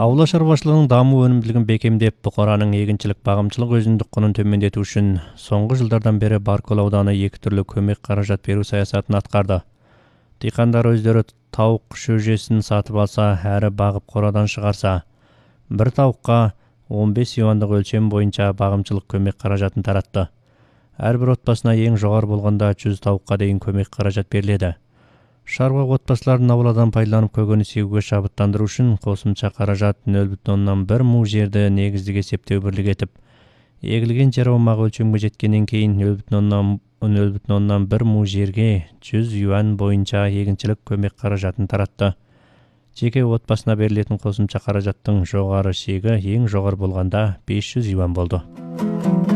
Аула шаруашылығының даму өнімділігін бекемдеп, бұқараның егіншілік бағымшылық өзіндік құнын төмендету үшін соңғы жылдардан бері Баркөл ауданы екі түрлі көмек қаражат беру саясатын атқарды. Диқандар өздері тауық шөжесін сатып алса, әрі бағып қорадан шығарса, бір тауыққа 15 юандық өлшем бойынша бағымшылық көмек қаражатын таратты. Әрбір отбасына ең жоғары болғанда 100 тауыққа дейін көмек қаражат беріледі. Шаруа отбасыларын ауладан пайдаланып көкөніс егуге шабыттандыру үшін қосымша қаражат 0,1 му жерді негіздік есептеу бірлік етіп, егілген жер аумағы өлшемге жеткеннен кейін 0,1 му жерге 100 юан бойынша егіншілік көмек қаражатын таратты. Жеке отбасына берілетін қосымша қаражаттың жоғары шегі ең жоғары болғанда 500 юан болды.